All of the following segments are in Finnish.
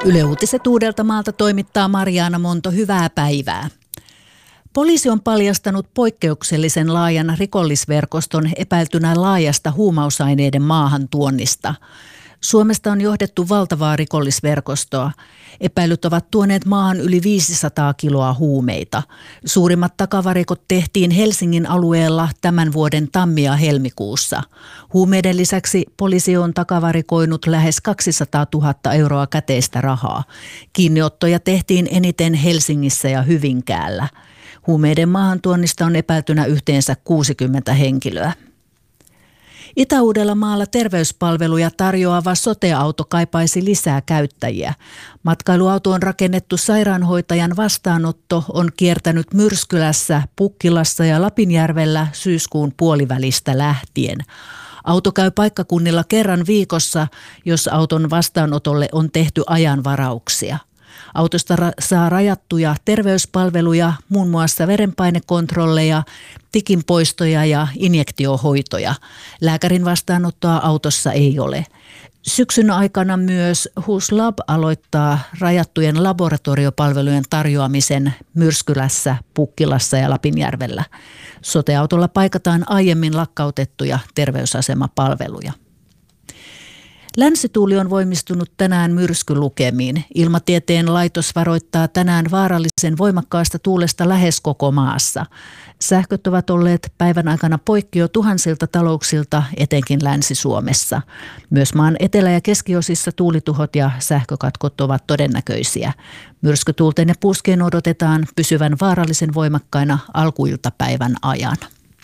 Yle Uutiset Uudeltamaalta toimittaa Marjaana Monto, hyvää päivää. Poliisi on paljastanut poikkeuksellisen laajan rikollisverkoston epäiltynä laajasta huumausaineiden maahantuonnista. Suomesta on johdettu valtavaa rikollisverkostoa. Epäilyt ovat tuoneet maahan yli 500 kiloa huumeita. Suurimmat takavarikot tehtiin Helsingin alueella tämän vuoden tammi- ja helmikuussa. Huumeiden lisäksi poliisi on takavarikoinut lähes 200 000 euroa käteistä rahaa. Kiinniottoja tehtiin eniten Helsingissä ja Hyvinkäällä. Huumeiden maahantuonnista on epäiltynä yhteensä 60 henkilöä. Itä-Uudellamaalla terveyspalveluja tarjoava sote-auto kaipaisi lisää käyttäjiä. Matkailuauto on rakennettu sairaanhoitajan vastaanotto on kiertänyt Myrskylässä, Pukkilassa ja Lapinjärvellä syyskuun puolivälistä lähtien. Auto käy paikkakunnilla kerran viikossa, jos auton vastaanotolle on tehty ajanvarauksia. Autosta saa rajattuja terveyspalveluja, muun muassa verenpainekontrolleja, tikinpoistoja ja injektiohoitoja. Lääkärin vastaanottoa autossa ei ole. Syksyn aikana myös HUSLab aloittaa rajattujen laboratoriopalvelujen tarjoamisen Myrskylässä, Pukkilassa ja Lapinjärvellä. Sote-autolla paikataan aiemmin lakkautettuja terveysasemapalveluja. Länsituuli on voimistunut tänään myrskylukemiin. Ilmatieteen laitos varoittaa tänään vaarallisen voimakkaasta tuulesta lähes koko maassa. Sähköt ovat olleet päivän aikana poikki jo tuhansilta talouksilta, etenkin Länsi-Suomessa. Myös maan etelä- ja keskiosissa tuulituhot ja sähkökatkot ovat todennäköisiä. Myrskytuulten ja puskien odotetaan pysyvän vaarallisen voimakkaina alkuiltapäivän ajan.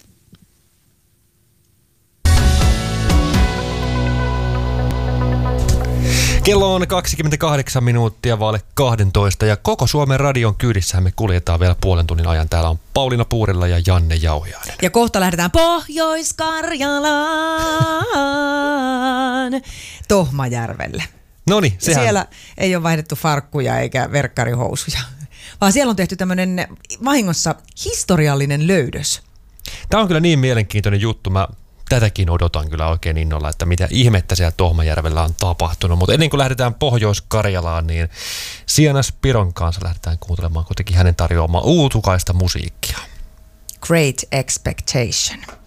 Kello on 28 minuuttia vaille 12 ja koko Suomen radion kyydissähän me kuljetaan vielä puolen tunnin ajan. Täällä on Pauliina Puurilla ja Janne Jauhiainen. Ja kohta lähdetään Pohjois-Karjalaan Tohmajärvelle. Noniin, sehän... Siellä ei ole vaihdettu farkkuja eikä verkkarihousuja, vaan siellä on tehty tämmöinen vahingossa historiallinen löydös. Tämä on kyllä niin mielenkiintoinen juttu. Mä tätäkin odotan kyllä oikein innolla, että mitä ihmettä siellä Tohmajärvellä on tapahtunut. Mutta ennen kuin lähdetään Pohjois-Karjalaan, niin Siena Spiron kanssa lähdetään kuuntelemaan kuitenkin hänen tarjoamaa uutukaista musiikkia. Great Expectation.